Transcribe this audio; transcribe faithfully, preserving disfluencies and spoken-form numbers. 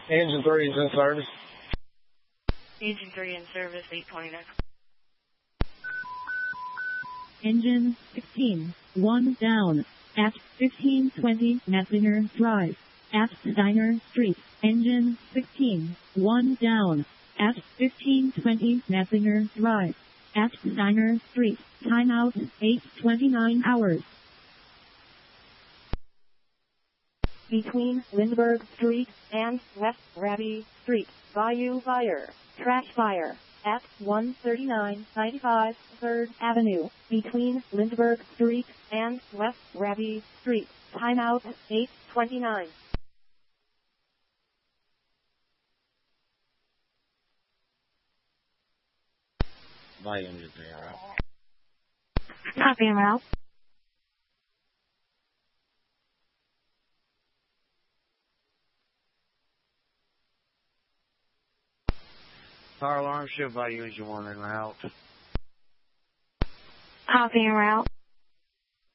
Engine three is in service. Engine three in service, eight twenty-nine. Engine sixteen, one down, at fifteen twenty Masslinger Drive, at Steiner Street. Engine sixteen, one down, at fifteen twenty Masslinger Drive, at Steiner Street. Timeout, eight twenty-nine hours. Between Lindbergh Street and West Raby Street, Bayou Fire, Trash Fire, at one thirty-nine ninety-five third Avenue, between Lindbergh Street and West Raby Street. Timeout, eight twenty-nine. By engine three, all right. Copy, en route. Fire alarm, shift by engine one en route. Copy, en route.